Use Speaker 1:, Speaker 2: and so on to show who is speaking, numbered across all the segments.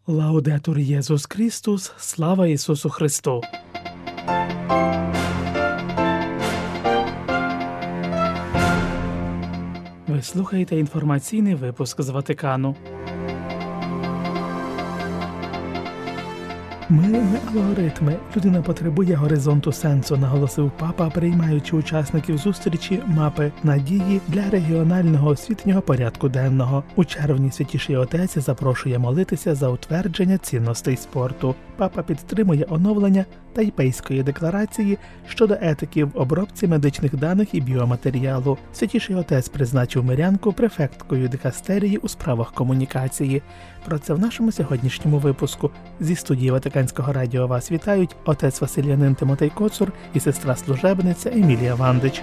Speaker 1: Лаудетур Єсус Христос, слава Ісусу Христу! Ви слухаєте інформаційний випуск з Ватикану. Ми не алгоритми. Людина потребує горизонту сенсу, наголосив папа, приймаючи учасників зустрічі «Мапи надії» для регіонального освітнього порядку денного. У червні Святіший Отець запрошує молитися за утвердження цінностей спорту. Папа підтримує оновлення Тайпейської декларації щодо етики в обробці медичних даних і біоматеріалу. Святіший Отець призначив мирянку префекткою дикастерії у справах комунікації. Про це в нашому сьогоднішньому випуску. Зі студії Ватиканського радіо вас вітають отець Василянин Тимотей Коцур і сестра-служебниця Емілія Вандич.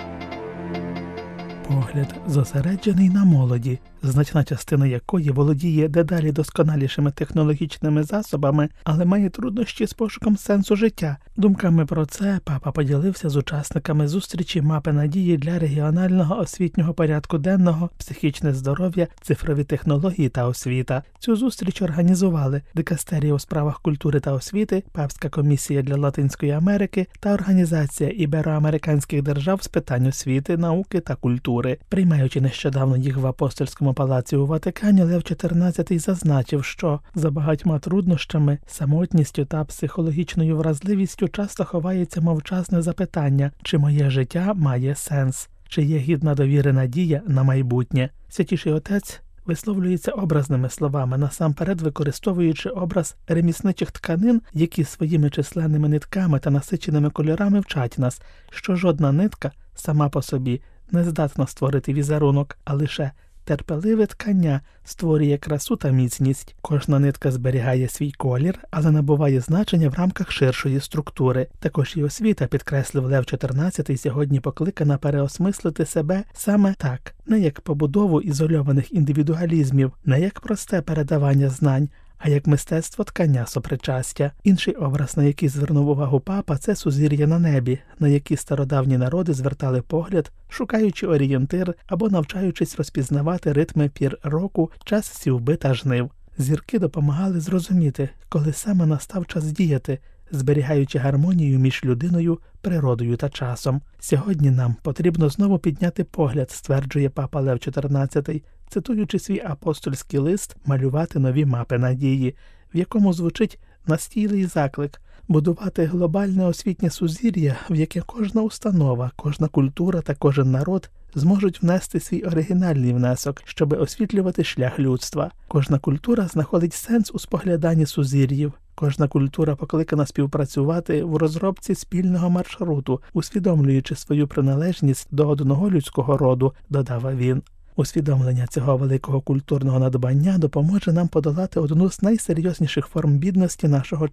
Speaker 1: Погляд зосереджений на молоді, значна частина якої володіє дедалі досконалішими технологічними засобами, але має труднощі з пошуком сенсу життя. Думками про це папа поділився з учасниками зустрічі «Мапи надії» для регіонального освітнього порядку денного, психічне здоров'я, цифрові технології та освіта. Цю зустріч організували Дикастерія у справах культури та освіти, Папська комісія для Латинської Америки та Організація ібероамериканських держав з питань освіти, науки та культури. Приймаючи нещодавно їх в Апостольському палаці у Ватикані, Лев XIV зазначив, що за багатьма труднощами, самотністю та психологічною вразливістю часто ховається мовчазне запитання, чи моє життя має сенс, чи є гідна довіри надія на майбутнє. Святіший Отець висловлюється образними словами, насамперед використовуючи образ ремісничих тканин, які своїми численними нитками та насиченими кольорами вчать нас, що жодна нитка сама по собі не здатна створити візерунок, а лише терпеливе ткання створює красу та міцність. Кожна нитка зберігає свій колір, але набуває значення в рамках ширшої структури. Також і освіта, підкреслив Лев XIV, сьогодні покликана переосмислити себе саме так, не як побудову ізольованих індивідуалізмів, не як просте передавання знань, а як мистецтво ткання сопричастя. Інший образ, на який звернув увагу папа, це сузір'я на небі, на які стародавні народи звертали погляд, шукаючи орієнтир або навчаючись розпізнавати ритми пір року, час сівби та жнив. Зірки допомагали зрозуміти, коли саме настав час діяти, зберігаючи гармонію між людиною, природою та часом. Сьогодні нам потрібно знову підняти погляд, стверджує папа Лев XIV, цитуючи свій апостольський лист «Малювати нові мапи надії», в якому звучить настійний заклик будувати глобальне освітнє сузір'я, в яке кожна установа, кожна культура та кожен народ зможуть внести свій оригінальний внесок, щоб освітлювати шлях людства. Кожна культура знаходить сенс у спогляданні сузір'їв. Кожна культура покликана співпрацювати в розробці спільного маршруту, усвідомлюючи свою приналежність до одного людського роду, додав він. Усвідомлення цього великого культурного надбання допоможе нам подолати одну з найсерйозніших форм бідності нашого